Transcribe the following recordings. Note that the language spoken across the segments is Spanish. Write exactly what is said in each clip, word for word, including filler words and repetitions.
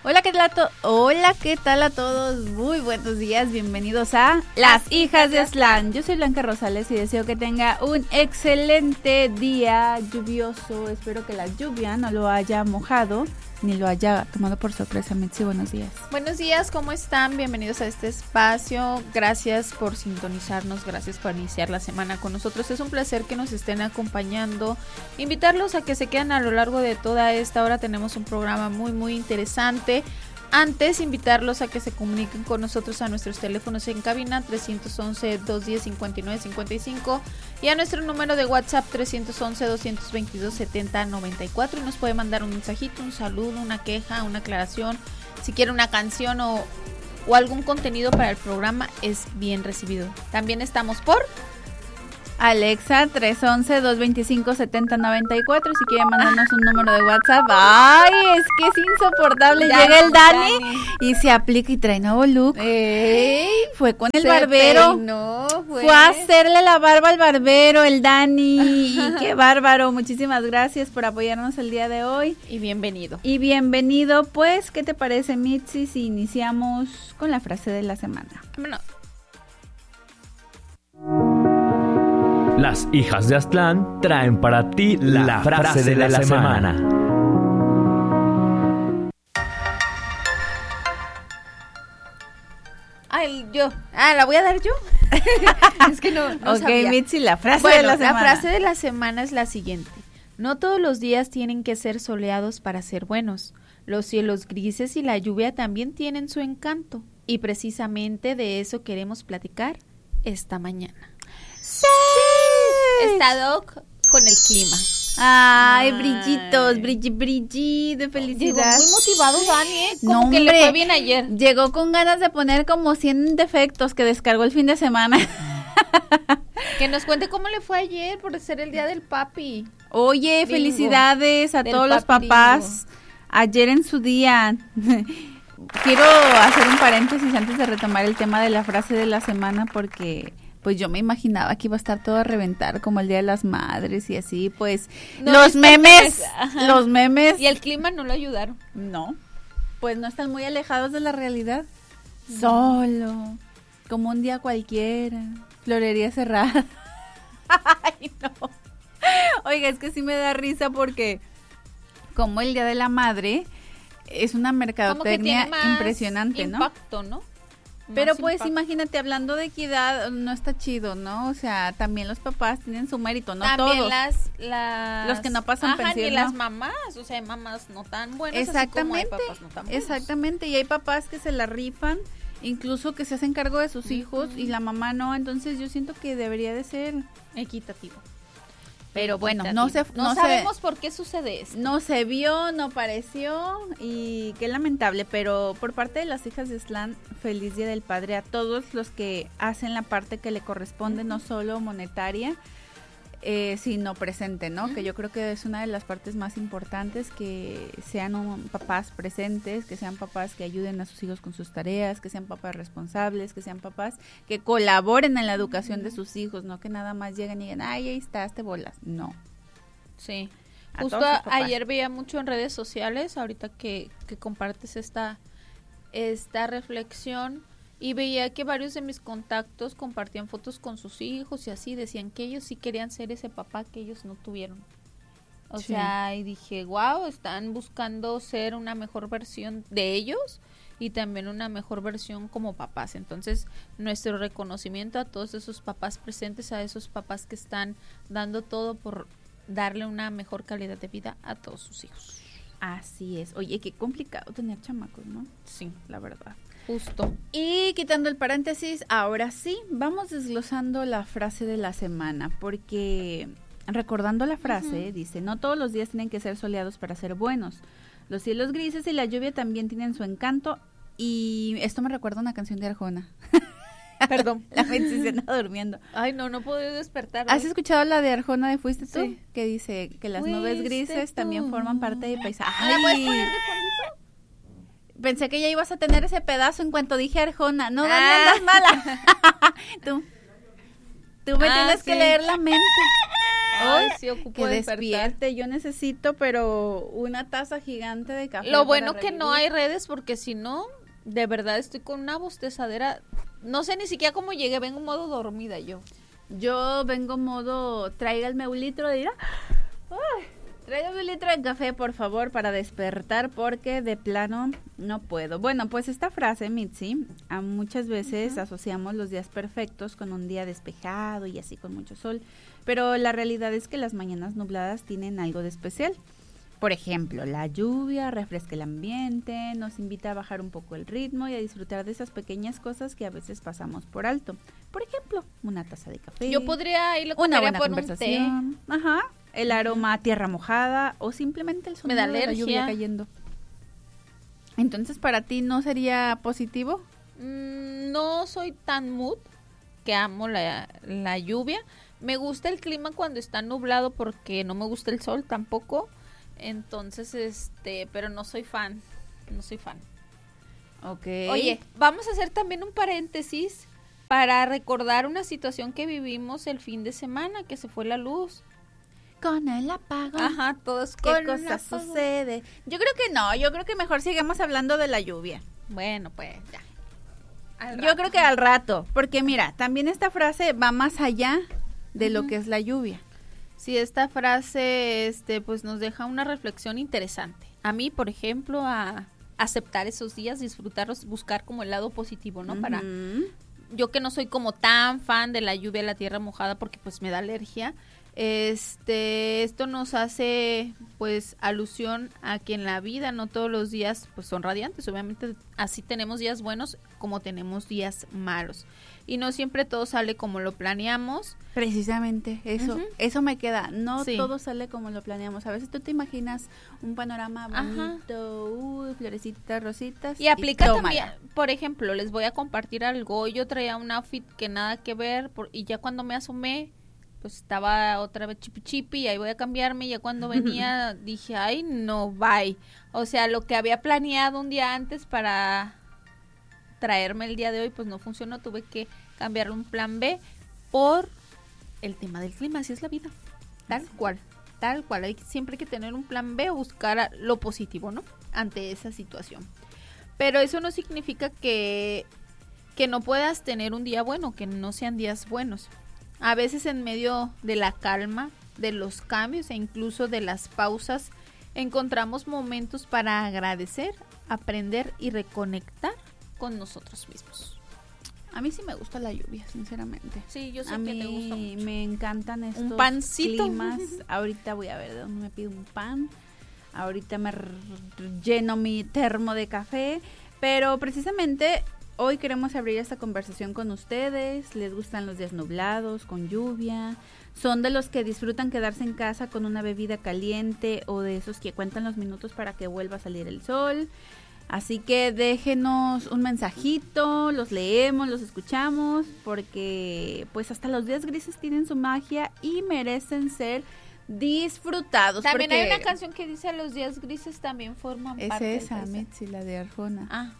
Hola, ¿qué tal a to- Hola, ¿qué tal a todos? Muy buenos días, bienvenidos a Las Hijas de Aztlán. Yo soy Blanca Rosales y deseo que tenga un excelente día lluvioso. Espero que la lluvia no lo haya mojado ni lo haya tomado por sorpresa. Mitzi, buenos días. Buenos días, ¿cómo están? Bienvenidos a este espacio. Gracias por sintonizarnos, gracias por iniciar la semana con nosotros. Es un placer que nos estén acompañando. Invitarlos a que se queden a lo largo de toda esta hora. Tenemos un programa muy, muy interesante. Antes, invitarlos a que se comuniquen con nosotros a nuestros teléfonos en cabina tres once, dos diez, cincuenta y nueve cincuenta y cinco y a nuestro número de WhatsApp tres once, dos veintidós, setenta noventa y cuatro y nos puede mandar un mensajito, un saludo, una queja, una aclaración. Si quiere una canción o, o algún contenido para el programa, es bien recibido. También estamos por Alexa, tres once, dos veinticinco, setenta noventa y cuatro. Si quieren mandarnos un número de WhatsApp. Ay, es que es insoportable. Dani, Llega el Dani, Dani y se aplica y trae nuevo look. ¡Ey! Fue con el Se barbero. peinó, fue. fue a hacerle la barba al barbero, el Dani. Y qué bárbaro. Muchísimas gracias por apoyarnos el día de hoy. Y bienvenido. Y bienvenido. Pues, ¿qué te parece, Mitzi, si iniciamos con la frase de la semana? Bueno. Las Hijas de Aztlán traen para ti la, la frase, frase de la, de la semana. semana. Ay, yo. Ah, ¿la voy a dar yo? Es que no, no Ok, sabía. Mitzi, la frase bueno, de la semana. La frase de la semana es la siguiente. No todos los días tienen que ser soleados para ser buenos. Los cielos grises y la lluvia también tienen su encanto. Y precisamente de eso queremos platicar esta mañana. ¡Sí! Estado con el clima. Ay, Ay. brillitos, brilli, brilli de felicidad. Llegó muy motivado, Dani, ¿eh? Como No, que hombre, le fue bien ayer. Llegó con ganas de poner como cien defectos que descargó el fin de semana. Que nos cuente cómo le fue ayer por ser el día del papi. Oye, Bingo. Felicidades a Del todos los papi papás. bingo. Ayer en su día. Quiero hacer un paréntesis antes de retomar el tema de la frase de la semana porque pues yo me imaginaba que iba a estar todo a reventar como el Día de las Madres y así, pues No, los memes, ajá. los memes. Y el clima no lo ayudaron. No, pues no están muy alejados de la realidad. No. Solo, como un día cualquiera, florería cerrada. Ay, no. Oiga, es que sí me da risa porque como el Día de la Madre es una mercadotecnia impresionante, ¿no? Impacto, ¿no? Pero Más pues impacto. Imagínate, hablando de equidad, no está chido, ¿no? O sea, también los papás tienen su mérito, no También todos. las, las... Los que no pasan Ajá, pensión, ni ¿no? las mamás, o sea, hay mamás no tan buenas, Exactamente, así como hay papás no tan buenos. exactamente, y hay papás que se la rifan, incluso que se hacen cargo de sus hijos y la mamá no, entonces yo siento que debería de ser Equitativo. pero bueno, Equitativo. no se No, no sabemos se, por qué sucede esto. no se vio, no pareció y qué lamentable, pero por parte de las Hijas de Aztlán, feliz Día del Padre a todos los que hacen la parte que le corresponde, uh-huh. no solo monetaria, eh, sino presente, ¿no? Uh-huh. Que yo creo que es una de las partes más importantes, que sean un, papás presentes, que sean papás que ayuden a sus hijos con sus tareas, que sean papás responsables, que sean papás que colaboren en la educación uh-huh. de sus hijos, no que nada más lleguen y digan, ay, ahí estás, te bolas. No. Sí. A Justo ayer veía mucho en redes sociales, ahorita que, que compartes esta, esta reflexión, y veía que varios de mis contactos compartían fotos con sus hijos y así, decían que ellos sí querían ser ese papá que ellos no tuvieron. O sí. sea, y dije, wow, están buscando ser una mejor versión de ellos y también una mejor versión como papás. Entonces, nuestro reconocimiento a todos esos papás presentes, a esos papás que están dando todo por darle una mejor calidad de vida a todos sus hijos. Así es. Oye, qué complicado tener chamacos, ¿no? Sí, la verdad. Justo. Y quitando el paréntesis, ahora sí, vamos desglosando la frase de la semana, porque recordando la frase, uh-huh. dice, no todos los días tienen que ser soleados para ser buenos. Los cielos grises y la lluvia también tienen su encanto, y esto me recuerda una canción de Arjona. Perdón. La gente se anda durmiendo. Ay, no, no puedo despertar. ¿Has escuchado la de Arjona de Fuiste tú? Sí. Que dice que las Fuiste nubes grises tú. También forman parte del paisaje. ¿La puedes poner de fondito? Pensé que ya ibas a tener ese pedazo en cuanto dije Arjona. No, Dani, Ah. andas mala. tú, tú me Ah, tienes sí. que leer la mente. Ay, sí, ocupo que despertar. despierte. Yo necesito, pero una taza gigante de café. Lo bueno para que no revivir. hay redes, porque si no, de verdad estoy con una bostezadera. No sé ni siquiera cómo llegué, vengo en modo dormida yo. Yo vengo modo, tráiganme un litro de ira. Ay, tráiganme un litro de café, por favor, para despertar, porque de plano no puedo. Bueno, pues esta frase, Mitzi, a muchas veces uh-huh. asociamos los días perfectos con un día despejado y así con mucho sol, pero la realidad es que las mañanas nubladas tienen algo de especial. Por ejemplo, la lluvia refresca el ambiente, nos invita a bajar un poco el ritmo y a disfrutar de esas pequeñas cosas que a veces pasamos por alto. Por ejemplo, una taza de café. Yo podría ir una buena conversación. Ajá, el aroma a tierra mojada o simplemente el sonido Me da de la lluvia alergia. cayendo. Entonces, ¿para ti no sería positivo? Mm, no soy tan mood, que amo la, la lluvia. Me gusta el clima cuando está nublado porque no me gusta el sol tampoco. Entonces, este, pero no soy fan, no soy fan. Ok. Oye, vamos a hacer también un paréntesis para recordar una situación que vivimos el fin de semana, que se fue la luz. Con el apagón. Ajá, todos ¿Qué con cosa el apagón. sucede? Yo creo que no, yo creo que mejor sigamos hablando de la lluvia. Bueno, pues ya. Al Yo rato. creo que al rato, porque mira, también esta frase va más allá de Ujú. lo que es la lluvia. Sí, esta frase, este, pues nos deja una reflexión interesante. A mí, por ejemplo, a aceptar esos días, disfrutarlos, buscar como el lado positivo, ¿no? Para Ujú. yo que no soy como tan fan de la lluvia, la tierra mojada, porque pues me da alergia. Este, esto nos hace pues alusión a que en la vida no todos los días pues son radiantes. Obviamente así tenemos días buenos como tenemos días malos. Y no siempre todo sale como lo planeamos. Precisamente, eso, Ujú. eso me queda. No Sí. todo sale como lo planeamos. A veces tú te imaginas un panorama Ajá. bonito, uy, florecitas, rositas. Y aplica tómala. también, por ejemplo, les voy a compartir algo. Yo traía un outfit que nada que ver por, y ya cuando me asomé, pues estaba otra vez chipi chipi y ahí voy a cambiarme. Y ya cuando venía dije, ay, no, bye. O sea, lo que había planeado un día antes para traerme el día de hoy, pues no funcionó. Tuve que cambiar un plan B por el tema del clima. Así es la vida. Tal cual, tal cual. Hay, siempre hay que tener un plan B o buscar a- lo positivo, ¿no? Ante esa situación. Pero eso no significa que, que no puedas tener un día bueno, que no sean días buenos. A veces en medio de la calma, de los cambios e incluso de las pausas, encontramos momentos para agradecer, aprender y reconectar con nosotros mismos. A mí sí me gusta la lluvia, sinceramente. Sí, yo sé A que mí te gusta mucho. me encantan estos Un pancito. climas. Ahorita voy a ver de dónde me pido un pan. Ahorita me r- lleno mi termo de café. Pero precisamente hoy queremos abrir esta conversación con ustedes. ¿Les gustan los días nublados, con lluvia? ¿Son de los que disfrutan quedarse en casa con una bebida caliente o de esos que cuentan los minutos para que vuelva a salir el sol? Así que déjenos un mensajito, los leemos, los escuchamos, porque pues hasta los días grises tienen su magia y merecen ser disfrutados. También porque hay una canción que dice los días grises también forman es parte esa, del paisaje. Mitzi, la de Arjona. Ah.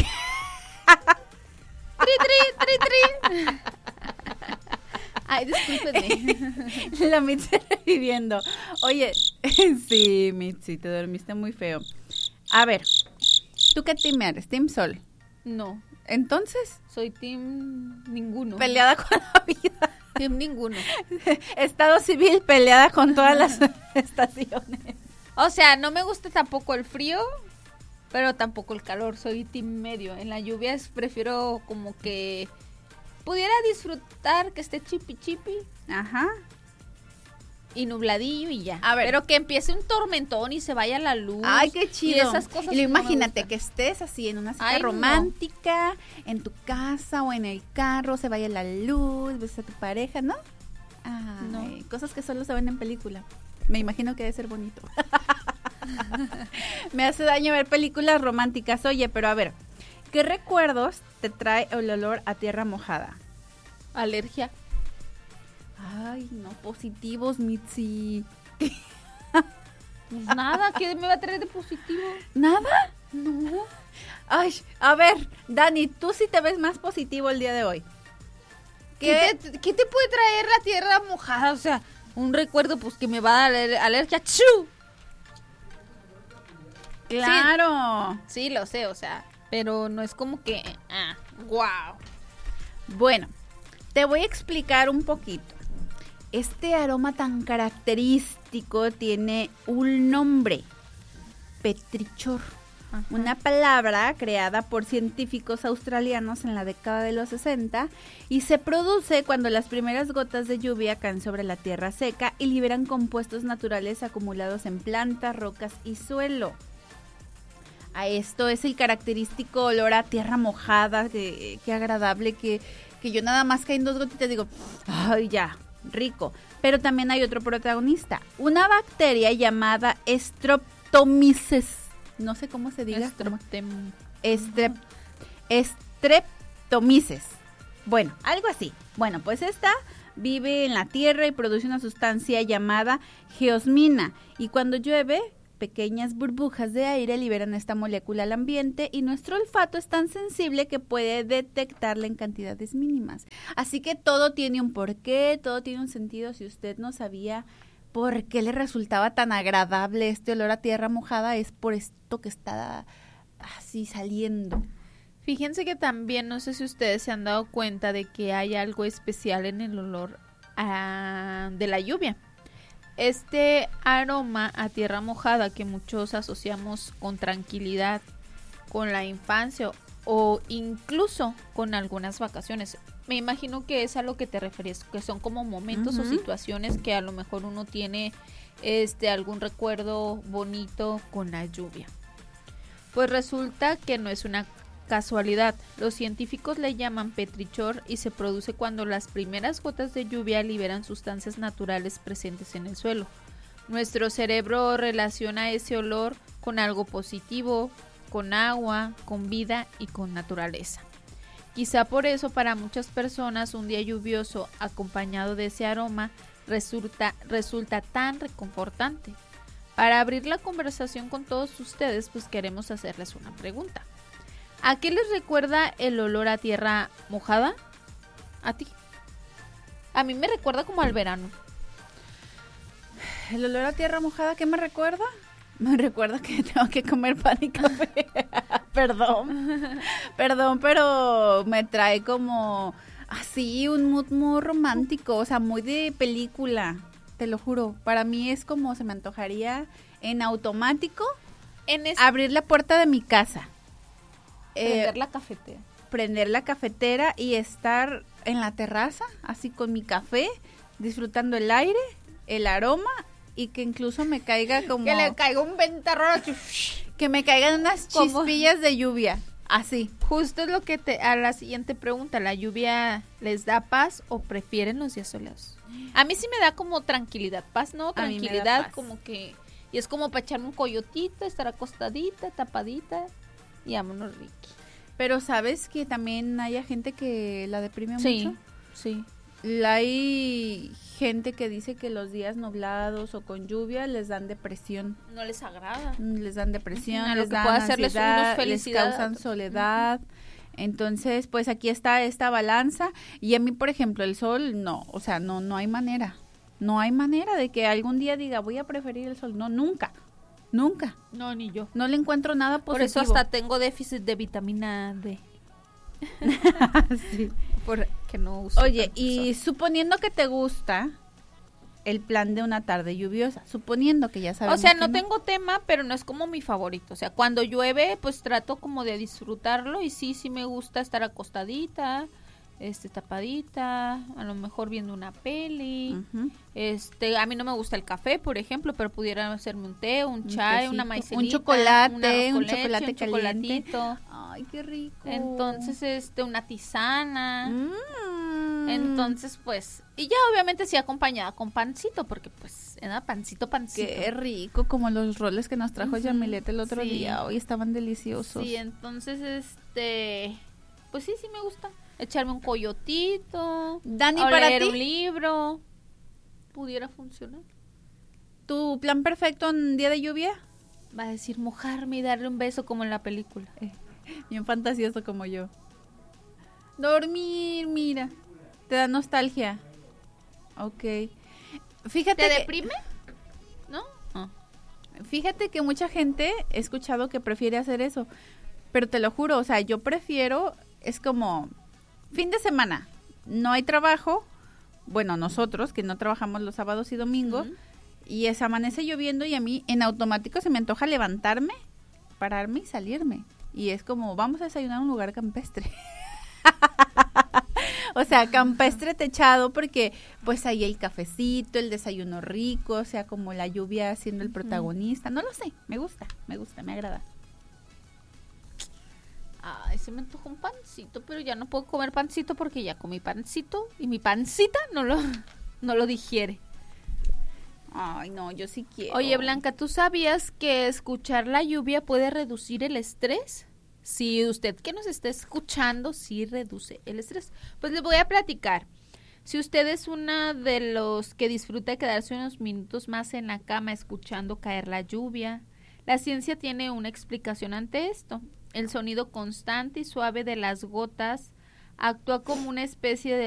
tri, tri, tri, tri. Ay, discúlpenme. La Mitzi viviendo. Oye, sí, Mitzi, te dormiste muy feo. A ver, ¿tú qué team eres? ¿Team Sol? No, Entonces, soy team ninguno. peleada con la vida. Team ninguno. Estado civil peleada con todas las estaciones. O sea, no me gusta tampoco el frío, pero tampoco el calor. Soy team medio. En la lluvia es- prefiero como que pudiera disfrutar que esté chipi chipi Ajá. y nubladillo y ya. A ver. Pero que empiece un tormentón y se vaya la luz. Ay, qué chido. Y esas cosas Y lo no me imagínate gustan. que estés así en una cita Ay, no. romántica, en tu casa o en el carro, se vaya la luz, ves a tu pareja, ¿no? Ay, No. cosas que solo se ven en película. Me imagino que debe ser bonito. Me hace daño ver películas románticas. Oye, pero a ver, ¿qué recuerdos te trae el olor a tierra mojada? Alergia. Ay, no, positivos, Mitzi. Pues nada, ¿qué me va a traer de positivo? ¿Nada? No. Ay, a ver, Dani, tú sí te ves más positivo el día de hoy. ¿Qué te, qué te puede traer la tierra mojada? O sea, un recuerdo pues que me va a dar alergia. ¡Chu! Claro. Sí, sí, lo sé, o sea, pero no es como que, ah, wow. Bueno, te voy a explicar un poquito. Este aroma tan característico tiene un nombre, petrichor. Ajá. Una palabra creada por científicos australianos en la década de los sesenta y se produce cuando las primeras gotas de lluvia caen sobre la tierra seca y liberan compuestos naturales acumulados en plantas, rocas y suelo. A esto es el característico olor a tierra mojada, que, que agradable, que, que yo nada más caen dos gotitas digo, ay ya, rico. Pero también hay otro protagonista, una bacteria llamada Streptomyces. No sé cómo se diga. Streptem. Estrep, Streptomyces. Bueno, algo así. Bueno, pues esta vive en la tierra y produce una sustancia llamada geosmina. Y cuando llueve, pequeñas burbujas de aire liberan esta molécula al ambiente y nuestro olfato es tan sensible que puede detectarla en cantidades mínimas. Así que todo tiene un porqué, todo tiene un sentido. Si usted no sabía por qué le resultaba tan agradable este olor a tierra mojada, es por esto que está así saliendo. Fíjense que también, no sé si ustedes se han dado cuenta de que hay algo especial en el olor a, de la lluvia. Este aroma a tierra mojada que muchos asociamos con tranquilidad, con la infancia o incluso con algunas vacaciones. Me imagino que es a lo que te refieres, que son como momentos uh-huh. o situaciones que a lo mejor uno tiene este algún recuerdo bonito con la lluvia. Pues resulta que no es una casualidad. Los científicos le llaman petrichor y se produce cuando las primeras gotas de lluvia liberan sustancias naturales presentes en el suelo. Nuestro cerebro relaciona ese olor con algo positivo, con agua, con vida y con naturaleza. Quizá por eso para muchas personas un día lluvioso acompañado de ese aroma resulta, resulta tan reconfortante. Para abrir la conversación con todos ustedes, pues queremos hacerles una pregunta. ¿A qué les recuerda el olor a tierra mojada? ¿A ti? A mí me recuerda como al verano. ¿El olor a tierra mojada qué me recuerda? Me recuerda que tengo que comer pan y café. Perdón. Perdón, pero me trae como así un mood muy romántico, o sea, muy de película, te lo juro. Para mí es como se me antojaría en automático en es- abrir la puerta de mi casa. Prender eh, la cafetera. Prender la cafetera y estar en la terraza, así con mi café, disfrutando el aire, el aroma y que incluso me caiga como... Que le caiga un ventarrón. Que me caigan unas chispillas de lluvia, así. Justo es lo que te... A la siguiente pregunta, ¿la lluvia les da paz o prefieren los días soleados? A mí sí me da como tranquilidad, paz, ¿no? Tranquilidad, paz. Como que... Y es como para echarme un coyotito, estar acostadita, tapadita... Y vámonos, Ricky. Pero ¿sabes que también hay gente que la deprime sí, mucho? Sí, sí. Hay gente que dice que los días nublados o con lluvia les dan depresión. No les agrada. Les dan depresión, uh-huh. les dan ansiedad, les causan soledad. Uh-huh. Entonces, pues aquí está esta balanza. Y a mí, por ejemplo, el sol, no. O sea, no, no hay manera. No hay manera de que algún día diga, voy a preferir el sol. No, nunca. Nunca. No, ni yo. No le encuentro nada positivo. Por eso hasta tengo déficit de vitamina D. Sí. Porque no uso. Oye, y sol. Suponiendo que te gusta el plan de una tarde lluviosa, suponiendo que ya sabes. O sea, no, no tengo tema, pero no es como mi favorito. O sea, cuando llueve, pues trato como de disfrutarlo y sí, sí me gusta estar acostadita, este tapadita, a lo mejor viendo una peli. Uh-huh. Este, a mí no me gusta el café, por ejemplo, pero pudiera hacerme un té, un, un chai, tecito, una maicenita, un chocolate, un leche, chocolate un chocolatito. Ay, qué rico. Entonces, este, una tisana. Mm. Entonces, pues, y ya obviamente sí acompañada con pancito, porque pues era pancito, pancito. Qué rico, como los roles que nos trajo uh-huh. Yamilet el otro sí. día, hoy estaban deliciosos. Sí, entonces, este, pues sí, sí me gusta. Echarme un coyotito, Dani, o para leer ti un libro, pudiera funcionar. ¿Tu plan perfecto en día de lluvia? Va a decir mojarme y darle un beso como en la película. Eh, bien fantasioso como yo. Dormir, mira, te da nostalgia. Ok. Fíjate ¿Te que, deprime? ¿No? Ah. Fíjate que mucha gente he escuchado que prefiere hacer eso, pero te lo juro, o sea, yo prefiero, es como fin de semana, no hay trabajo, bueno, nosotros que no trabajamos los sábados y domingos, uh-huh. y es amanece lloviendo y a mí en automático se me antoja levantarme, pararme y salirme, y es como, vamos a desayunar a un lugar campestre. O sea, campestre techado porque pues ahí el cafecito, el desayuno rico, o sea, como la lluvia siendo el protagonista, no lo sé, me gusta, me gusta, me agrada. Ay, se me antojó un pancito, pero ya no puedo comer pancito porque ya comí pancito y mi pancita no lo, no lo digiere. Ay, no, yo sí quiero. Oye, Blanca, ¿tú sabías que escuchar la lluvia puede reducir el estrés? Si usted que nos está escuchando, sí reduce el estrés. Pues les voy a platicar. Si usted es una de los que disfruta de quedarse unos minutos más en la cama escuchando caer la lluvia, la ciencia tiene una explicación ante esto. El sonido constante y suave de las gotas actúa como una especie de